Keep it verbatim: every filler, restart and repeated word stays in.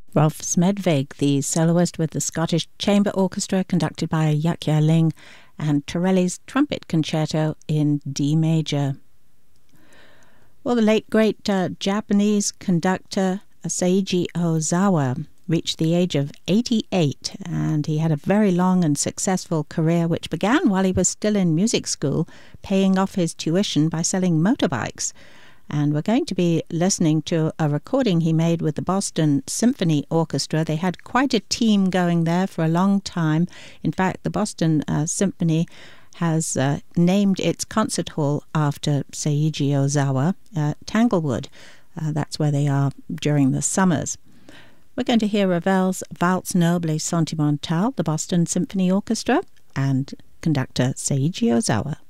Rolf Smedvig, the soloist with the Scottish Chamber Orchestra, conducted by Yuk-Ja Ling, and Torelli's Trumpet Concerto in D major. Well, the late great uh, Japanese conductor Seiji Ozawa reached the age of eighty-eight, and he had a very long and successful career which began while he was still in music school, paying off his tuition by selling motorbikes. And we're going to be listening to a recording he made with the Boston Symphony Orchestra. They had quite a team going there for a long time. In fact, the Boston uh, Symphony has uh, named its concert hall after Seiji Ozawa, uh, Tanglewood. Uh, that's where they are during the summers. We're going to hear Ravel's Valse Noble et Sentimentale, the Boston Symphony Orchestra, and conductor Seiji Ozawa.